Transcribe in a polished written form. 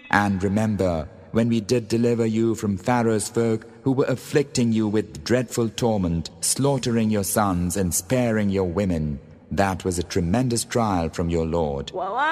And remember, when we did deliver you from Pharaoh's folk who were afflicting you with dreadful torment, slaughtering your sons and sparing your women, that was a tremendous trial from your Lord.